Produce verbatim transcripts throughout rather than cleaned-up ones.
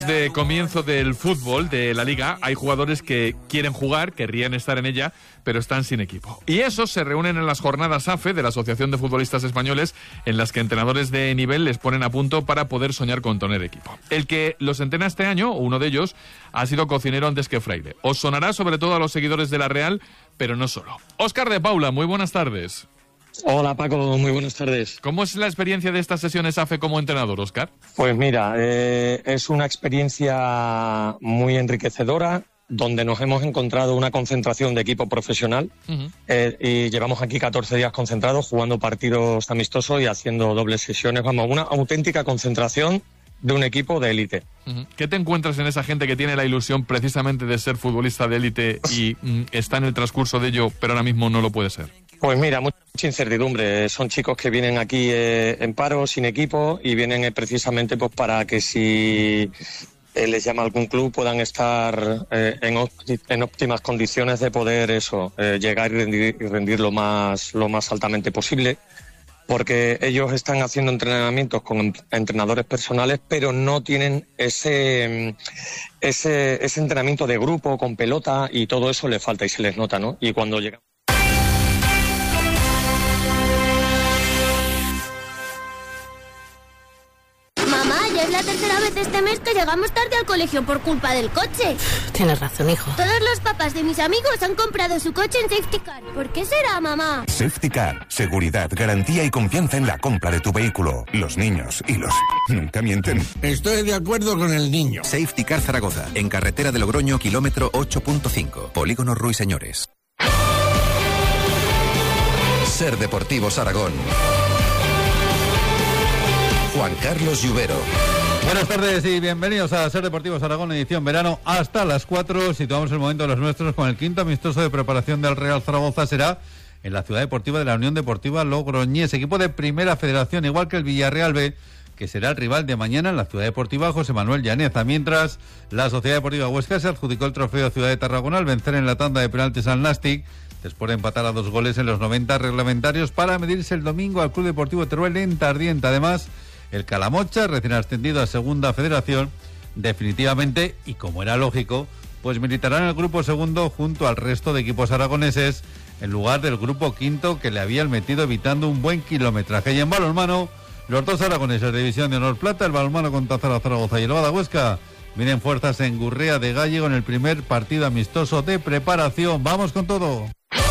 De comienzo del fútbol, de la Liga, hay jugadores que quieren jugar, querrían estar en ella, pero están sin equipo. Y esos se reúnen en las jornadas A F E de la Asociación de Futbolistas Españoles, en las que entrenadores de nivel les ponen a punto para poder soñar con tener equipo. El que los entrena este año, uno de ellos, ha sido cocinero antes que fraile. Os sonará sobre todo a los seguidores de la Real, pero no solo. Óscar de Paula, muy buenas tardes. Hola Paco, muy buenas tardes. ¿Cómo es la experiencia de estas sesiones A F E como entrenador, Óscar? Pues mira, eh, es una experiencia muy enriquecedora, donde nos hemos encontrado una concentración de equipo profesional uh-huh. eh, y llevamos aquí catorce días concentrados, jugando partidos amistosos y haciendo dobles sesiones. Vamos, una auténtica concentración de un equipo de élite. Uh-huh. ¿Qué te encuentras en esa gente que tiene la ilusión precisamente de ser futbolista de élite y mm, está en el transcurso de ello, pero ahora mismo no lo puede ser? Pues mira, mucha incertidumbre. Son chicos que vienen aquí eh, en paro, sin equipo, y vienen eh, precisamente pues para que si eh, les llama algún club puedan estar eh, en, ópti- en óptimas condiciones de poder eso, eh, llegar y rendir, y rendir lo más, lo más altamente posible. Porque ellos están haciendo entrenamientos con entrenadores personales, pero no tienen ese, ese, ese entrenamiento de grupo, con pelota, y todo eso les falta y se les nota, ¿no? Y cuando llegan... Mamá, ya es la tercera vez este mes que llegamos tarde al colegio por culpa del coche. Tienes razón, hijo. Todos los papás de mis amigos han comprado su coche en Safety Car. ¿Por qué será, mamá? Safety Car. Seguridad, garantía y confianza en la compra de tu vehículo. Los niños y los... nunca mienten. Estoy de acuerdo con el niño. Safety Car Zaragoza. En carretera de Logroño, kilómetro ocho punto cinco. Polígono Ruiseñores. Ser Deportivos Aragón. Juan Carlos Lluvero. Buenas tardes y bienvenidos a Ser Deportivos Aragón, edición verano hasta las cuatro. Situamos el momento de los nuestros con el quinto amistoso de preparación del Real Zaragoza. Será en la ciudad deportiva de la Unión Deportiva Logroñés, equipo de Primera Federación, igual que el Villarreal B, que será el rival de mañana en la ciudad deportiva José Manuel Llaneza. Mientras, la Sociedad Deportiva Huesca se adjudicó el trofeo Ciudad de Tarragona al vencer en la tanda de penaltis al Nastic, después de empatar a dos goles en los noventa reglamentarios, para medirse el domingo al Club Deportivo Teruel en Tardiente. Además, el Calamocha, recién ascendido a Segunda Federación, definitivamente, y como era lógico, pues militará en el grupo segundo junto al resto de equipos aragoneses, en lugar del grupo quinto que le habían metido evitando un buen kilometraje. Y en balonmano, los dos aragoneses de División de Honor Plata, el balonmano con Tazara Zaragoza y el Bada Huesca, vienen fuerzas en Gurrea de Gallego en el primer partido amistoso de preparación. ¡Vamos con todo!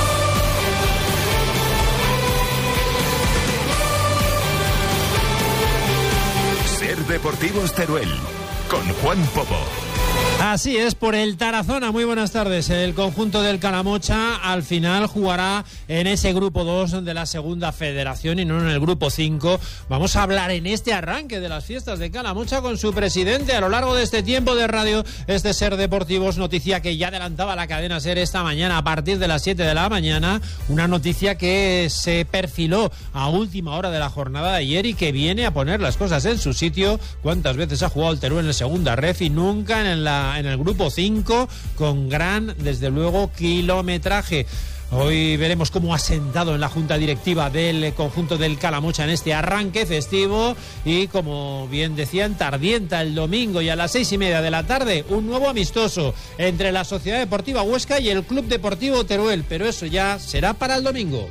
Deportivos Teruel, con Juan Popo. Así es, por el Tarazona. Muy buenas tardes. El conjunto del Calamocha al final jugará en ese grupo dos de la Segunda Federación y no en el grupo cinco. Vamos a hablar en este arranque de las fiestas de Calamocha con su presidente a lo largo de este tiempo de radio, este Ser Deportivos. Noticia que ya adelantaba la cadena SER esta mañana a partir de las siete de la mañana. Una noticia que se perfiló a última hora de la jornada de ayer y que viene a poner las cosas en su sitio. ¿Cuántas veces ha jugado el Teruel en la segunda ref y nunca en la en el grupo cinco, con gran, desde luego, kilometraje? Hoy veremos cómo ha sentado en la junta directiva del conjunto del Calamocha en este arranque festivo y, como bien decían, Tardienta el domingo, y a las seis y media de la tarde un nuevo amistoso entre la Sociedad Deportiva Huesca y el Club Deportivo Teruel, pero eso ya será para el domingo.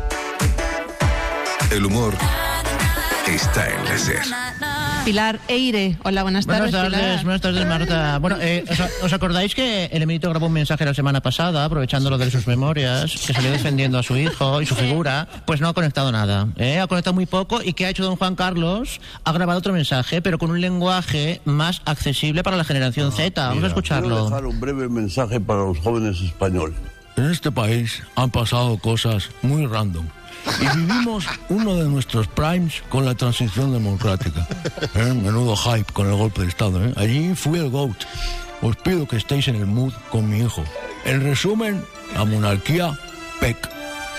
El humor está en la SER. Pilar Eire. Hola, buenas tardes. Buenas tardes, Pilar. buenas tardes, Marta. Bueno, eh, ¿os, ¿os acordáis que el emérito grabó un mensaje la semana pasada, aprovechando lo de sus memorias, que salió defendiendo a su hijo y su figura? Pues no ha conectado nada, ¿eh? Ha conectado muy poco. ¿Y qué ha hecho don Juan Carlos? Ha grabado otro mensaje, pero con un lenguaje más accesible para la generación Z. Vamos Mira, a escucharlo. Quiero dejar un breve mensaje para los jóvenes españoles. En este país han pasado cosas muy random. Y vivimos uno de nuestros primes con la transición democrática. ¿Eh? Menudo hype con el golpe de Estado. ¿eh? Allí fui el GOAT. Os pido que estéis en el mood con mi hijo. En resumen, la monarquía, P E C.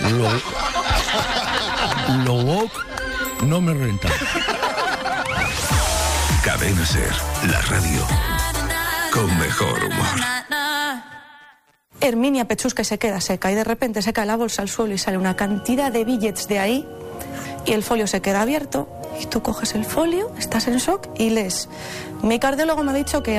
Lo, lo woke no me renta. Cadena SER, la radio con mejor humor. Herminia Pechusca se queda seca y de repente se cae la bolsa al suelo y sale una cantidad de billets de ahí y el folio se queda abierto y tú coges el folio, estás en shock y lees Mi cardiólogo me ha dicho que